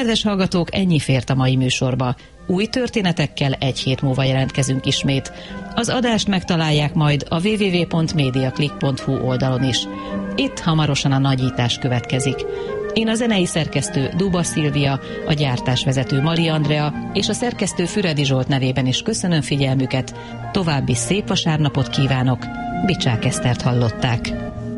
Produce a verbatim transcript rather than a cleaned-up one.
Kedves hallgatók, ennyi fért a mai műsorba. Új történetekkel egy hét múlva jelentkezünk ismét. Az adást megtalálják majd a double-u double-u double-u pont mediaclick pont hu oldalon is. Itt hamarosan a nagyítás következik. Én a zenei szerkesztő Duba Szilvia, a gyártásvezető Mali Andrea és a szerkesztő Füredi Zsolt nevében is köszönöm figyelmüket. További szép vasárnapot kívánok. Bicsák Esztert hallották.